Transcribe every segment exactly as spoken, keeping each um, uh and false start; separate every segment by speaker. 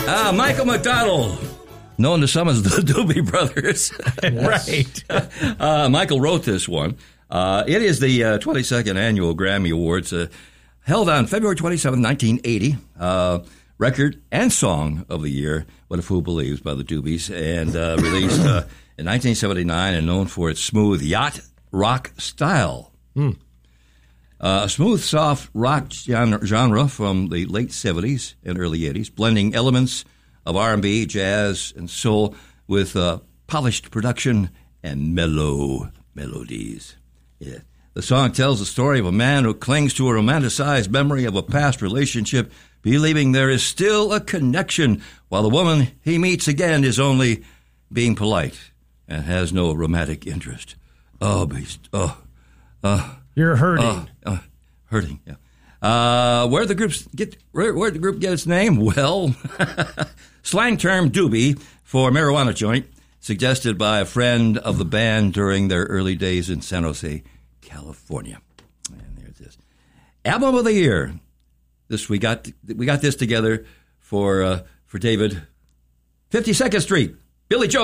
Speaker 1: Ah, Michael McDonald, known to some as the Doobie Brothers.
Speaker 2: Right.
Speaker 1: uh, Michael wrote this one. Uh, it is the uh, twenty-second Annual Grammy Awards, uh, held on February twenty-seventh, nineteen eighty. Uh, record and Song of the Year, What a Fool Believes by the Doobies, and uh, released uh, in nineteen seventy-nine and known for its smooth yacht rock style.
Speaker 3: Hmm.
Speaker 1: Uh, a smooth, soft rock genre, genre from the late seventies and early eighties, blending elements of R and B, jazz, and soul with uh, polished production and mellow melodies. Yeah. The song tells the story of a man who clings to a romanticized memory of a past relationship, believing there is still a connection, while the woman he meets again is only being polite and has no romantic interest. Oh, beast. Oh, uh,
Speaker 3: You're hurting.
Speaker 1: uh, uh, hurting, yeah. Uh, where the groups get where where the group get its name? Well, slang term doobie for marijuana joint, suggested by a friend of the band during their early days in San Jose, California. And there it is. Album of the year. This we got we got this together for uh, for David. fifty-second Street, Billy Joel.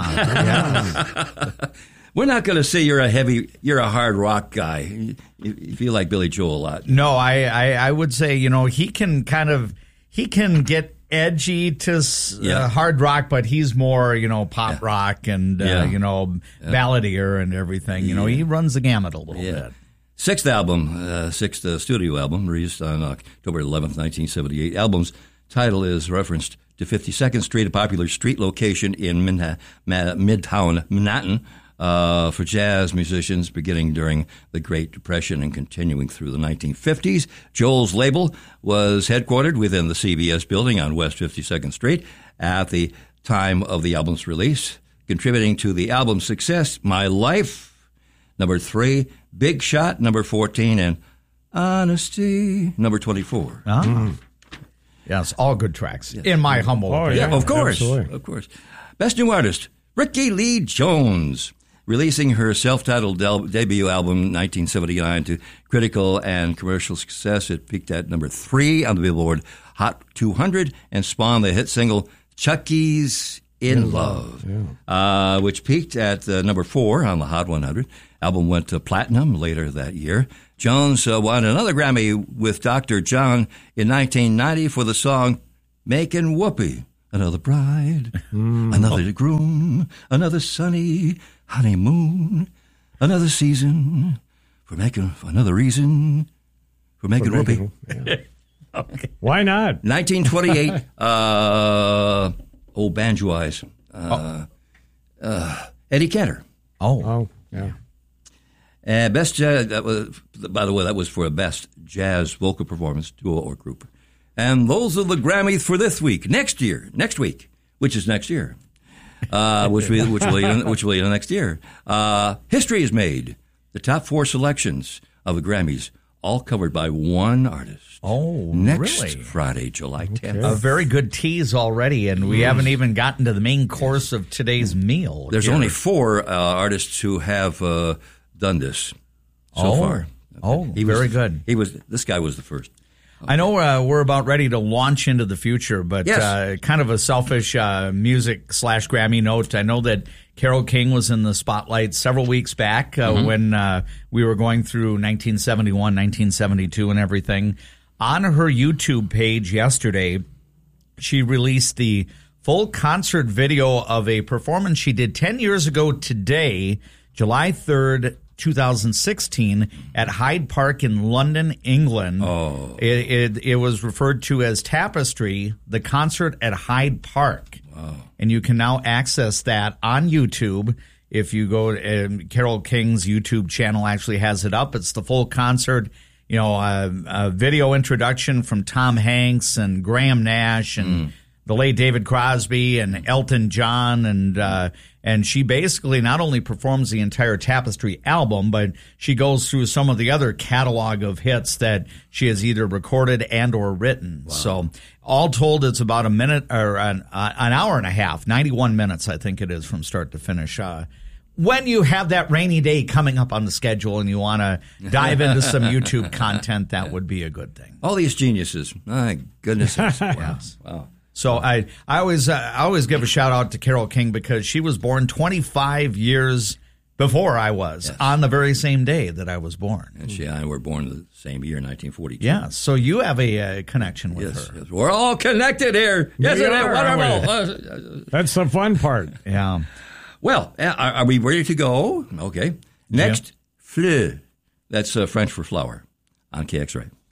Speaker 2: Ah, yeah.
Speaker 1: We're not going to say you're a heavy, you're a hard rock guy. You, you feel like Billy Joel a lot.
Speaker 2: No, I, I, I would say, you know, he can kind of, he can get edgy to uh,
Speaker 1: Yeah.
Speaker 2: hard rock, but he's more, you know, pop
Speaker 1: Yeah.
Speaker 2: rock and, uh,
Speaker 1: Yeah.
Speaker 2: you know, balladier and everything. You know, he runs the gamut a little
Speaker 1: Yeah.
Speaker 2: bit.
Speaker 1: Sixth album, uh, sixth uh, studio album, released on October eleventh, nineteen seventy-eight. Album's title is referenced to fifty-second Street, a popular street location in Minha- Ma- Midtown Manhattan. Uh, for jazz musicians beginning during the Great Depression and continuing through the nineteen fifties. Joel's label was headquartered within the C B S building on West fifty-second Street at the time of the album's release. Contributing to the album's success, My Life, number three, Big Shot, number fourteen, and Honesty, number twenty-four.
Speaker 2: Ah. Mm. Yes, all good tracks, in my humble
Speaker 3: Oh,
Speaker 2: opinion.
Speaker 1: Yeah, of course.
Speaker 3: Absolutely.
Speaker 1: Of course. Best New Artist, Ricky Lee Jones, releasing her self-titled del- debut album, nineteen seventy-nine, to critical and commercial success. It peaked at number three on the Billboard Hot two hundred and spawned the hit single Chucky's in, in Love, love. Yeah. uh, which peaked at uh, number four on the Hot one hundred. Album went to platinum later that year. Jones uh, won another Grammy with Doctor John in nineteen ninety for the song Makin' Whoopee. Another bride, mm. another groom, another sunny honeymoon, another season for making for another reason for making
Speaker 3: For
Speaker 1: whoopee.
Speaker 3: making- yeah. Okay. Why not?
Speaker 1: nineteen twenty-eight, uh, old banjo eyes, uh, oh. uh, Eddie Cantor.
Speaker 2: Oh,
Speaker 3: Oh, yeah.
Speaker 1: And best jazz, that was, by the way, that was for a best jazz vocal performance, duo or group. And those are the Grammys for this week. Next year, next week, which is next year, uh, which will which will be, which will be next year. Uh, history is made. The top four selections of the Grammys, all covered by one artist.
Speaker 2: Oh,
Speaker 1: next
Speaker 2: really?
Speaker 1: Friday, July tenth.
Speaker 2: A very good tease already, and we
Speaker 1: Mm.
Speaker 2: haven't even gotten to the main course of today's meal.
Speaker 1: There's
Speaker 2: here.
Speaker 1: only four uh, artists who have uh, done this so
Speaker 2: Oh.
Speaker 1: far.
Speaker 2: Oh,
Speaker 1: He was-
Speaker 2: very good.
Speaker 1: He was. This guy was the first.
Speaker 2: I know uh, we're about ready to launch into the future, but
Speaker 1: Yes.
Speaker 2: uh, kind of a selfish uh, music slash Grammy note. I know that Carole King was in the spotlight several weeks back uh,
Speaker 1: Mm-hmm.
Speaker 2: when uh, we were going through nineteen seventy-one, nineteen seventy-two and everything. On her YouTube page yesterday, she released the full concert video of a performance she did ten years ago today, July third, two thousand sixteen, at Hyde Park in London, England.
Speaker 1: Oh.
Speaker 2: It, it, it was referred to as Tapestry, the concert at Hyde Park.
Speaker 1: Wow.
Speaker 2: And you can now access that on YouTube. If you go to um, Carole King's YouTube channel, actually has it up. It's the full concert. You know, uh, a video introduction from Tom Hanks and Graham Nash and mm. the late David Crosby and Elton John, and uh, and she basically not only performs the entire Tapestry album, but she goes through some of the other catalog of hits that she has either recorded and or written. Wow. So all told, it's about a minute or an, uh, an hour and a half, ninety-one minutes, I think it is, from start to finish. Uh, when you have that rainy day coming up on the schedule and you want to dive into some YouTube content, that would be a good thing.
Speaker 1: All these geniuses. My goodness. Wow.
Speaker 2: Yes.
Speaker 1: Wow.
Speaker 2: So I, I always, uh, I always give a shout out to Carole King because she was born twenty-five years before I was, yes. on the very same day that I was born.
Speaker 1: And she and I were born the same year, nineteen forty-two.
Speaker 2: Yeah, so you have a uh, connection with
Speaker 1: yes,
Speaker 2: her.
Speaker 1: Yes, we're all connected here. Yes,
Speaker 3: we
Speaker 1: isn't
Speaker 3: are,
Speaker 1: it wonderful?
Speaker 3: That's the fun part.
Speaker 2: Yeah.
Speaker 1: Well, are, are we ready to go? Okay. Next, yep. Fleur. That's uh, French for flower on K X R A.